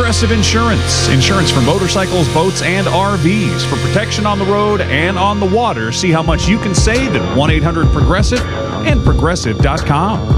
Progressive Insurance. Insurance for motorcycles, boats, and RVs. For protection on the road and on the water. See how much you can save at 1-800-PROGRESSIVE and Progressive.com.